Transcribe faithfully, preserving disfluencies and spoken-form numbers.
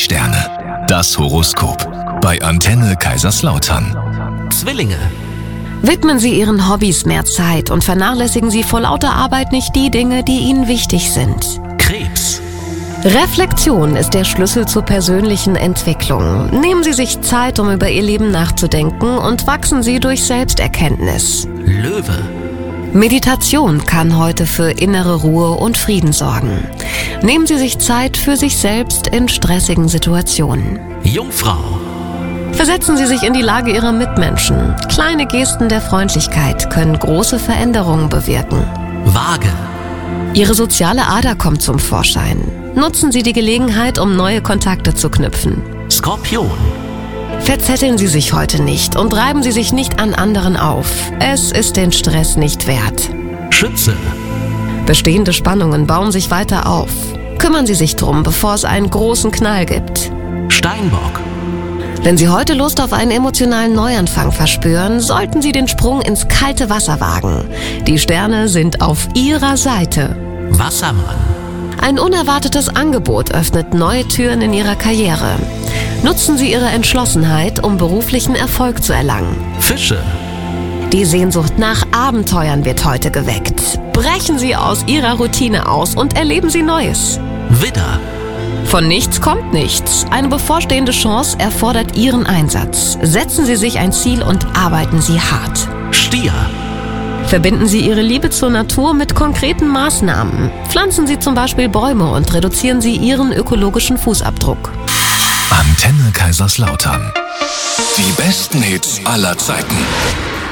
Sterne. Das Horoskop. Bei Antenne Kaiserslautern. Zwillinge. Widmen Sie Ihren Hobbys mehr Zeit und vernachlässigen Sie vor lauter Arbeit nicht die Dinge, die Ihnen wichtig sind. Krebs. Reflexion ist der Schlüssel zur persönlichen Entwicklung. Nehmen Sie sich Zeit, um über Ihr Leben nachzudenken und wachsen Sie durch Selbsterkenntnis. Löwe. Meditation kann heute für innere Ruhe und Frieden sorgen. Nehmen Sie sich Zeit für sich selbst in stressigen Situationen. Jungfrau. Versetzen Sie sich in die Lage Ihrer Mitmenschen. Kleine Gesten der Freundlichkeit können große Veränderungen bewirken. Waage. Ihre soziale Ader kommt zum Vorschein. Nutzen Sie die Gelegenheit, um neue Kontakte zu knüpfen. Skorpion. Verzetteln Sie sich heute nicht und reiben Sie sich nicht an anderen auf. Es ist den Stress nicht wert. Schütze. Bestehende Spannungen bauen sich weiter auf. Kümmern Sie sich drum, bevor es einen großen Knall gibt. Steinbock. Wenn Sie heute Lust auf einen emotionalen Neuanfang verspüren, sollten Sie den Sprung ins kalte Wasser wagen. Die Sterne sind auf Ihrer Seite. Wassermann. Ein unerwartetes Angebot öffnet neue Türen in Ihrer Karriere. Nutzen Sie Ihre Entschlossenheit, um beruflichen Erfolg zu erlangen. Fische. Die Sehnsucht nach Abenteuern wird heute geweckt. Brechen Sie aus Ihrer Routine aus und erleben Sie Neues. Widder. Von nichts kommt nichts. Eine bevorstehende Chance erfordert Ihren Einsatz. Setzen Sie sich ein Ziel und arbeiten Sie hart. Stier. Verbinden Sie Ihre Liebe zur Natur mit konkreten Maßnahmen. Pflanzen Sie zum Beispiel Bäume und reduzieren Sie Ihren ökologischen Fußabdruck. Antenne Kaiserslautern. Die besten Hits aller Zeiten.